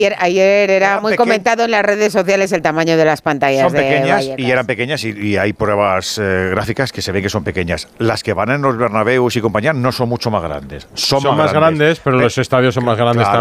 Ayer era muy comentado en las redes sociales el tamaño de las pantallas. Son pequeñas Vallecas. y eran pequeñas y hay pruebas gráficas que se ve que son pequeñas. Las que van en los Bernabéus y compañía no son mucho más grandes. Son más grandes, pero los estadios son más grandes también.